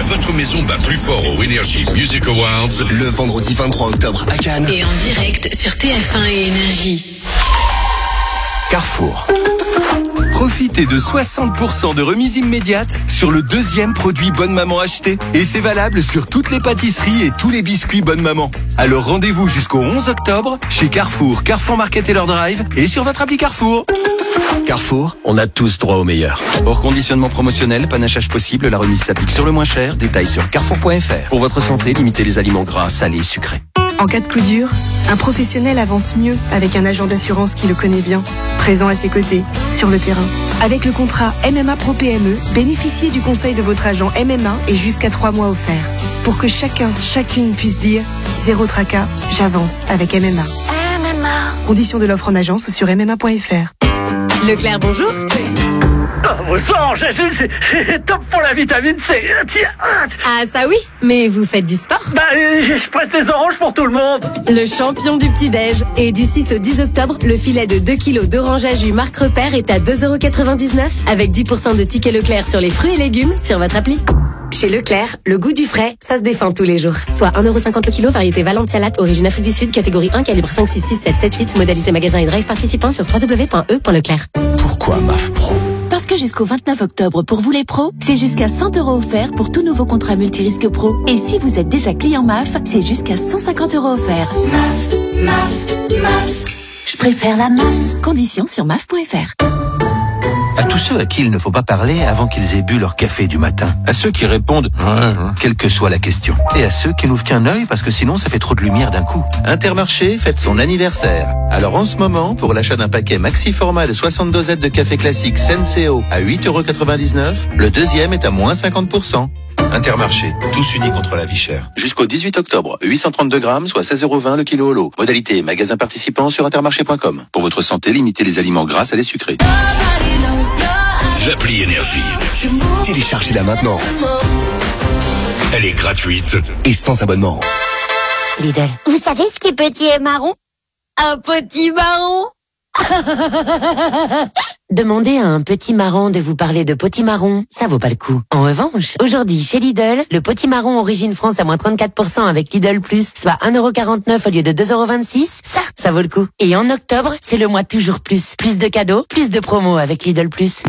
votre maison bat plus fort au Energy Music Awards le vendredi 23 octobre à Cannes. Et en direct sur TF1 et Énergie. Carrefour. Profitez de 60% de remise immédiate sur le deuxième produit Bonne Maman acheté. Et c'est valable sur toutes les pâtisseries et tous les biscuits Bonne Maman. Alors rendez-vous jusqu'au 11 octobre chez Carrefour, Carrefour Market et leur Drive et sur votre appli Carrefour. Carrefour, on a tous droit au meilleur. Hors conditionnement promotionnel, panachage possible, la remise s'applique sur le moins cher. Détails sur carrefour.fr. Pour votre santé, limitez les aliments gras, salés, sucrés. En cas de coup dur, un professionnel avance mieux avec un agent d'assurance qui le connaît bien, présent à ses côtés, sur le terrain. Avec le contrat MMA Pro PME, bénéficiez du conseil de votre agent MMA et jusqu'à 3 mois offerts. Pour que chacune puisse dire « Zéro tracas, j'avance avec MMA ». Conditions de l'offre en agence sur MMA.fr. Leclerc, bonjour. Vos sangs, c'est top pour la vitamine C. Tiens. Ah ça oui, mais vous faites du sport? Je presse des oranges pour tout le monde. Le champion du petit-déj. Et du 6 au 10 octobre, le filet de 2 kilos d'orange à jus Marc Repère est à 2,99€ avec 10% de tickets Leclerc sur les fruits et légumes sur votre appli. Chez Leclerc, le goût du frais, ça se défend tous les jours. Soit 1,50€ le kilo, variété Valentia Latte, origine Afrique du Sud, catégorie 1, calibre 5, 6, 6, 7, 7, 8, modalité magasin et drive participant sur www.e.leclerc. Pourquoi MAF Pro ? Parce que jusqu'au 29 octobre, pour vous les pros, c'est jusqu'à 100€ offerts pour tout nouveau contrat multirisque pro. Et si vous êtes déjà client MAF, c'est jusqu'à 150€ offerts. MAF. Je préfère la MAF. Conditions sur MAF.fr. À tous ceux à qui il ne faut pas parler avant qu'ils aient bu leur café du matin. À ceux qui répondent « quelle que soit la question ». Et à ceux qui n'ouvrent qu'un œil parce que sinon ça fait trop de lumière d'un coup. Intermarché fête son anniversaire. Alors en ce moment, pour l'achat d'un paquet maxi format de 60 dosettes de café classique Senseo à 8,99€, le deuxième est à moins 50%. Intermarché, tous unis contre la vie chère. Jusqu'au 18 octobre, 832 grammes, soit 16,20€ le kilo au lot. Modalité et magasin participant sur intermarché.com. Pour votre santé, limitez les aliments gras à les sucrés. L'appli Énergie. Téléchargez-la maintenant. Elle est gratuite et sans abonnement. Lidl. Vous savez ce qui est petit et marron? Un petit marron. Demandez à un petit marron de vous parler de potimarron, ça vaut pas le coup. En revanche, aujourd'hui chez Lidl, le potimarron origine France à moins 34% avec Lidl Plus, soit 1,49€ au lieu de 2,26€, ça vaut le coup. Et en octobre, c'est le mois toujours plus. Plus de cadeaux, plus de promos avec Lidl Plus.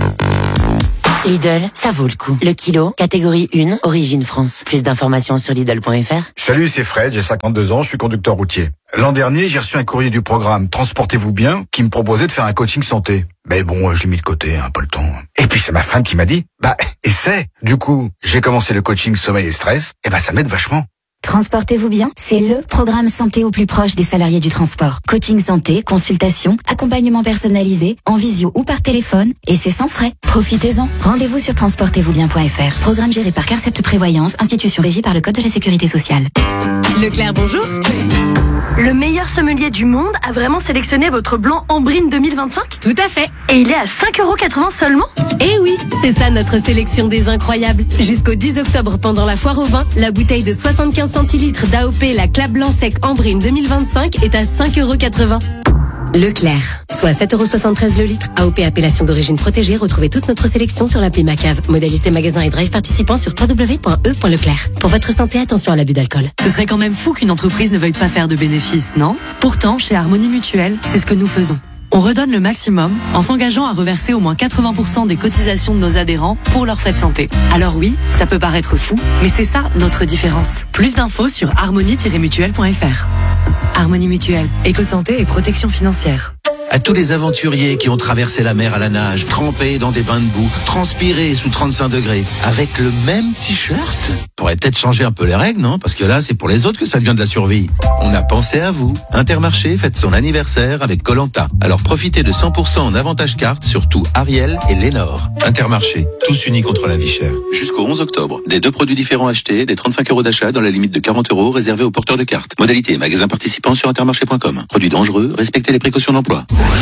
Lidl, ça vaut le coup. Le kilo, catégorie 1, origine France. Plus d'informations sur Lidl.fr. Salut, c'est Fred, j'ai 52 ans, je suis conducteur routier. L'an dernier, j'ai reçu un courrier du programme Transportez-vous bien qui me proposait de faire un coaching santé. Mais bon, je l'ai mis de côté, pas le temps. Et puis c'est ma femme qui m'a dit, essaie. Du coup, j'ai commencé le coaching sommeil et stress, et ça m'aide vachement. Transportez-vous bien, c'est le programme santé au plus proche des salariés du transport. Coaching santé, consultation, accompagnement personnalisé, en visio ou par téléphone, et c'est sans frais. Profitez-en. Rendez-vous sur transportezvousbien.fr. Programme géré par Carcept Prévoyance, institution régie par le Code de la Sécurité sociale. Leclerc, bonjour. Le meilleur sommelier du monde a vraiment sélectionné votre blanc Ambrine 2025 ? Tout à fait. Et il est à 5,80€ seulement ? Eh oui, c'est ça notre sélection des incroyables. Jusqu'au 10 octobre, pendant la foire au vin, la bouteille de 75 centilitres d'AOP, la Clap Blanc Sec Ambrine 2025 est à 5,80€. Leclerc, soit 7,73€ le litre. AOP appellation d'origine protégée. Retrouvez toute notre sélection sur l'appli Macave. Modalité magasin et drive participant sur www.e.leclerc. Pour votre santé, attention à l'abus d'alcool. Ce serait quand même fou qu'une entreprise ne veuille pas faire de bénéfices, non? Pourtant, chez Harmonie Mutuelle, c'est ce que nous faisons. On redonne le maximum en s'engageant à reverser au moins 80% des cotisations de nos adhérents pour leurs frais de santé. Alors oui, ça peut paraître fou, mais c'est ça notre différence. Plus d'infos sur harmonie-mutuelle.fr. Harmonie Mutuelle, éco-santé et protection financière. À tous les aventuriers qui ont traversé la mer à la nage, trempés dans des bains de boue, transpirés sous 35 degrés, avec le même t-shirt. Pourrait peut-être changer un peu les règles, non? Parce que là, c'est pour les autres que ça devient de la survie. On a pensé à vous. Intermarché fête son anniversaire avec Koh-Lanta. Alors profitez de 100% en avantage carte sur tout Ariel et Lénore. Intermarché, tous unis contre la vie chère. Jusqu'au 11 octobre, des 2 produits différents achetés, des 35€ d'achat dans la limite de 40€ réservés aux porteurs de cartes. Modalité et magasin participant sur intermarché.com. Produits dangereux, respectez les précautions d'emploi.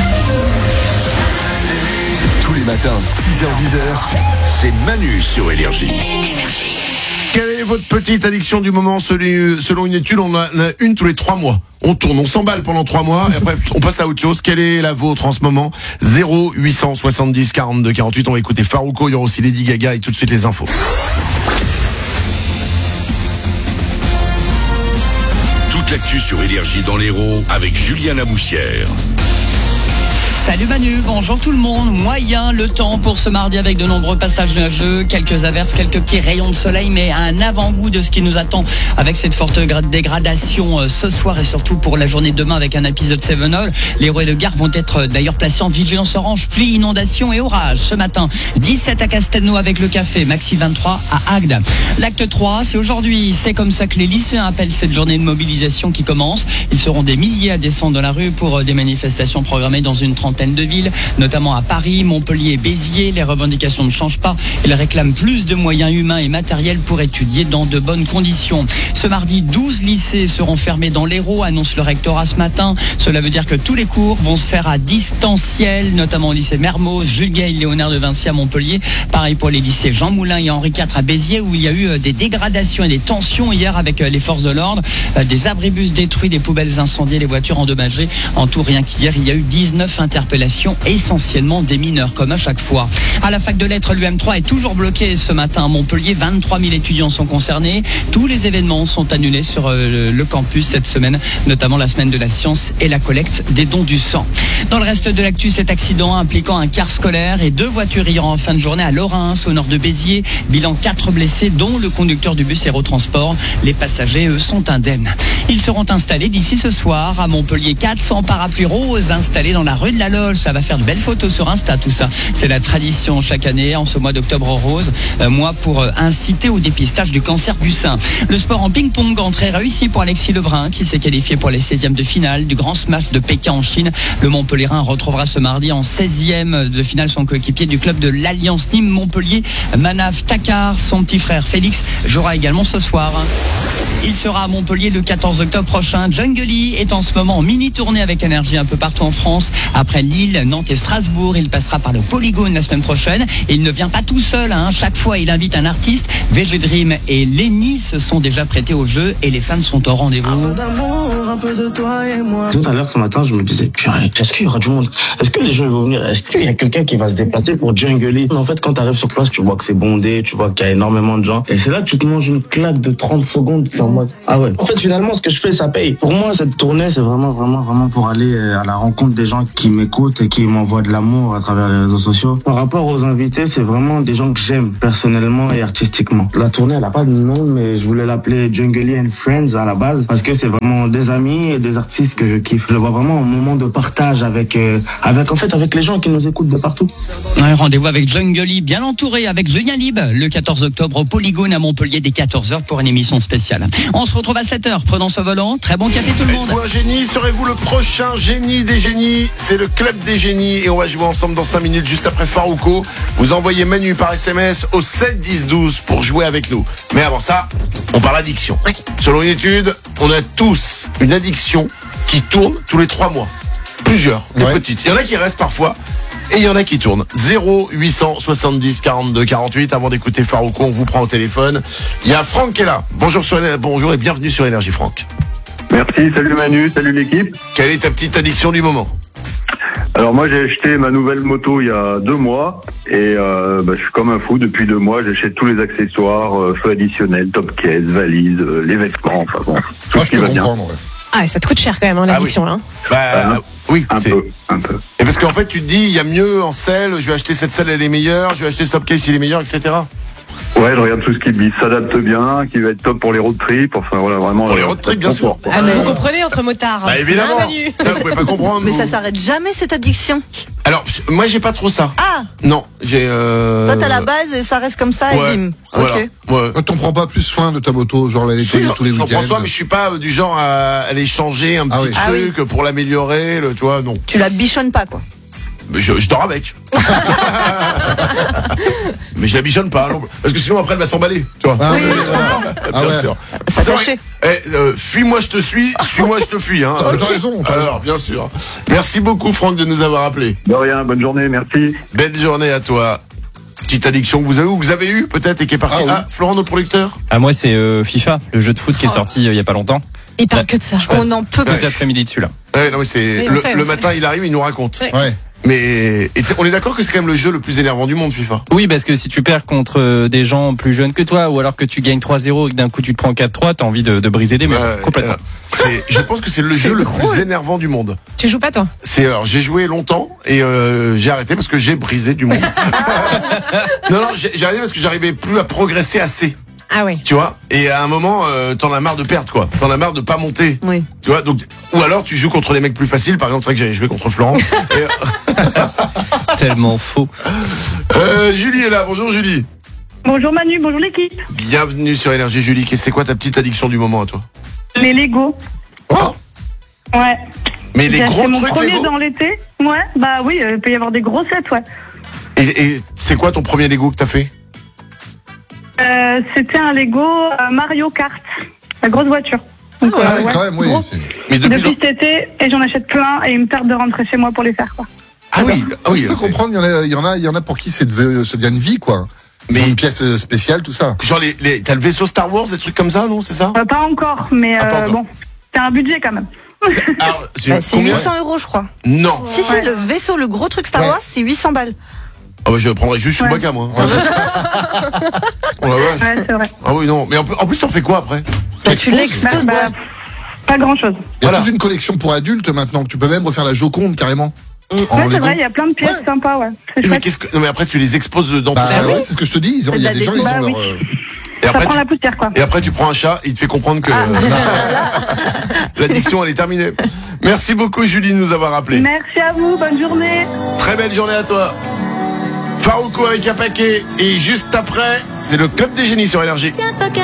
Tous les matins, 6h-10h, c'est Manu sur Énergie. Quelle est votre petite addiction du moment? Selon une étude, on a une tous les 3 mois. On tourne, on s'emballe pendant 3 mois, et après on passe à autre chose. Quelle est la vôtre en ce moment? 0870 42 48. On va écouter Farouko, il y aura aussi Lady Gaga et tout de suite les infos. actus sur Énergie dans l'Hérault avec Julien Laboussière. Salut Manu, bonjour tout le monde. Moyen le temps pour ce mardi avec de nombreux passages nuageux, quelques averses, quelques petits rayons de soleil, mais un avant-goût de ce qui nous attend avec cette forte dégradation ce soir et surtout pour la journée de demain avec un épisode 7 All. L'Hérault et le Gard vont être d'ailleurs placés en vigilance orange, pluie, inondation et orage. Ce matin, 17 à Castelnau avec le café, maxi 23 à Agde. L'acte 3, c'est aujourd'hui. C'est comme ça que les lycéens appellent cette journée de mobilisation qui commence. Ils seront des milliers à descendre dans la rue pour des manifestations programmées dans une trentaine de villes, notamment à Paris, Montpellier et Béziers. Les revendications ne changent pas. Ils réclament plus de moyens humains et matériels pour étudier dans de bonnes conditions. Ce mardi, 12 lycées seront fermés dans l'Hérault, annonce le rectorat ce matin. Cela veut dire que tous les cours vont se faire à distanciel, notamment au lycée Mermoz, Jules Gay, Léonard de Vinci à Montpellier. Pareil pour les lycées Jean Moulin et Henri IV à Béziers, où il y a eu des dégradations et des tensions hier avec les forces de l'ordre. Des abribus détruits, des poubelles incendiées, les voitures endommagées. En tout, rien qu'hier, il y a eu 19 interpellations, essentiellement des mineurs, comme à chaque fois. À la fac de lettres, l'UM3 est toujours bloqué ce matin à Montpellier. 23 000 étudiants sont concernés. Tous les événements sont annulés sur le campus cette semaine, notamment la semaine de la science et la collecte des dons du sang. Dans le reste de l'actu, cet accident impliquant un car scolaire et 2 voitures hier en fin de journée à Lorrains, au nord de Béziers. Bilan 4 blessés, dont le conducteur du bus Aérotransport. Les passagers, eux, sont indemnes. Ils seront installés d'ici ce soir à Montpellier. 400 parapluies roses installés dans la rue de la Loge. Ça va faire de belles photos sur Insta, tout ça. C'est la tradition chaque année en ce mois d'octobre rose. Mois pour inciter au dépistage du cancer du sein. Le sport en ping-pong, entrée réussie pour Alexis Lebrun qui s'est qualifié pour les 16e de finale du Grand Smash de Pékin en Chine. Le Montpellierin retrouvera ce mardi en 16e de finale son coéquipier du club de l'Alliance Nîmes Montpellier, Manav Takar. Son petit frère Félix jouera également ce soir. Il sera à Montpellier le 14 octobre prochain. Jungly est en ce moment en mini-tournée avec Énergie un peu partout en France. Après Lille, Nantes et Strasbourg, il passera par le Polygone la semaine prochaine. Et il ne vient pas tout seul. Chaque fois, il invite un artiste. VG Dream et Lenny se sont déjà prêtés au jeu et les fans sont au rendez-vous. Tout à l'heure, ce matin, je me disais, purée, est-ce qu'il y aura du monde? Est-ce que les gens vont venir? Est-ce qu'il y a quelqu'un qui va se déplacer pour Jungly? En fait, quand tu arrives sur place, tu vois que c'est bondé, tu vois qu'il y a énormément de gens. Et c'est là que tu te manges une claque de 30 secondes. C'est en mode, ah ouais. En fait, finalement, ce que je fais, ça paye. Pour moi, cette tournée, c'est vraiment pour aller à la rencontre des gens qui m'écoutent et qui m'envoient de l'amour à travers les réseaux sociaux. Par rapport aux invités, c'est vraiment des gens que j'aime personnellement et artistiquement. La tournée, elle a pas de nom, mais je voulais l'appeler Jungly and Friends à la base parce que c'est vraiment des amis et des artistes que je kiffe. Je le vois vraiment un moment de partage avec les gens qui nous écoutent de partout. Un rendez-vous avec Jungly, bien entouré avec Julien Lib, le 14 octobre au Polygone à Montpellier dès 14h pour une émission spéciale. On se retrouve à 7h, prenons ce volant. Très bon café tout le monde. Êtes-vous un génie? Serez-vous le prochain génie des génies? C'est le club des génies et on va jouer ensemble dans 5 minutes juste après Farouko. Vous envoyez Manu par SMS au 7 10 12 pour jouer avec nous. Mais avant ça, on parle addiction. Selon une étude, on a tous une addiction qui tourne tous les 3 mois. Plusieurs, des petites. Il y en a qui restent parfois et il y en a qui tournent. 0800 70 42 48. Avant d'écouter Farouko, on vous prend au téléphone. Il y a Franck qui est là. Bonjour et bienvenue sur Énergie, Franck. Merci, salut Manu, salut l'équipe. Quelle est ta petite addiction du moment? Alors moi j'ai acheté ma nouvelle moto il y a 2 mois et je suis comme un fou depuis 2 mois. J'achète tous les accessoires, feux additionnels, top case, valises, les vêtements, enfin bon, tout ce qui va bien. Ah, ça te coûte cher quand même, l'addiction, là. Oui, un peu. Et parce qu'en fait, tu te dis, il y a mieux en selle, je vais acheter cette selle, elle est meilleure, je vais acheter ce top case, il est meilleur, etc. Ouais, je regarde tout ce qui s'adapte bien, qui va être top pour les road trips, enfin voilà, vraiment. Pour les road trips, bien sûr. Ah, mais vous comprenez entre motards. Bah évidemment, ça vous pouvez pas comprendre. Mais ça s'arrête jamais cette addiction. Alors, moi j'ai pas trop ça. Ah non, j'ai... Toi t'as la base et ça reste comme ça et bim. Voilà. Ok. Ouais. T'en prends pas plus soin de ta moto, genre la nettoyer tous les week-ends? J'en prends soin, mais je suis pas du genre à aller changer un petit truc pour l'améliorer, tu vois, non. Tu la bichonnes pas, quoi. Je dors avec. Mais je la bichonne pas, non. Parce que sinon après elle va s'emballer, tu vois. Oui, bien sûr. Fuis-moi, je te suis, suis-moi, je te fuis. Hein. T'as raison. Alors, bien sûr. Merci beaucoup, Franck, de nous avoir appelés. De rien, bonne journée, merci. Belle journée à toi. Petite addiction que vous avez eu peut-être et qui est partie. Florent, notre producteur. Moi, c'est FIFA, le jeu de foot qui est sorti il y a pas longtemps. Il parle que de ça. On en peut plus. Après-midi dessus là. Ouais, non, mais c'est le matin, il arrive, il nous raconte. Ouais. Mais on est d'accord que c'est quand même le jeu le plus énervant du monde, FIFA. Oui, parce que si tu perds contre des gens plus jeunes que toi, ou alors que tu gagnes 3-0 et que d'un coup tu te prends 4-3, t'as envie de briser des murs. Complètement. Je pense que c'est le jeu le plus énervant du monde. Tu joues pas, toi? Alors, j'ai joué longtemps et j'ai arrêté parce que j'ai brisé du monde. non, j'ai arrêté parce que j'arrivais plus à progresser assez. Ah oui. Tu vois, et à un moment, t'en as marre de perdre, quoi. T'en as marre de pas monter. Oui. Tu vois, donc, ou alors tu joues contre des mecs plus faciles. Par exemple, c'est vrai que j'avais joué contre Florent. Tellement faux. Julie est là. Bonjour Julie. Bonjour Manu, bonjour l'équipe. Bienvenue sur Énergie Julie. C'est quoi ta petite addiction du moment à toi? Les Lego. Oh. Ouais. Mais les gros trucs Lego. C'est mon premier Lego dans l'été. Ouais, bah oui, il peut y avoir des gros sets, ouais. Et c'est quoi ton premier Lego que t'as fait? C'était un Lego Mario Kart, la grosse voiture. Donc, ouais, quand même, oui. Mais depuis cet été, et j'en achète plein, et ils me perdent de rentrer chez moi pour les faire, quoi. Ah oui, je peux comprendre, il y en a pour qui ça devient une vie, quoi. Mais une pièce spéciale, tout ça. Genre t'as le vaisseau Star Wars, des trucs comme ça, non? C'est ça? Pas encore, mais bon, c'est un budget quand même. C'est 800 €, je crois. Non. Si, le vaisseau, le gros truc Star Wars, c'est 800 balles. Ah bah je prendrais juste Chewbacca, moi. Oh la vache. Ouais, c'est vrai. Ah oui, non. Mais en plus, t'en fais quoi après? Tu l'exposes. Pas grand chose. Il y a toute une collection pour adultes maintenant. Tu peux même refaire la Joconde carrément. Ouais, c'est vrai, il y a plein de pièces sympas, ouais. Non, mais après, tu les exposes dedans. Ouais, c'est ce que je te dis. Il y a des gens, ils ont leur. Et après, ça prend la poussière, quoi. Et après, tu prends un chat, il te fait comprendre que l'addiction, elle est terminée. Merci beaucoup, Julie, de nous avoir appelé. Merci à vous, bonne journée. Très belle journée à toi. Farouko avec un paquet. Et juste après, c'est le Club des Génies sur Énergie.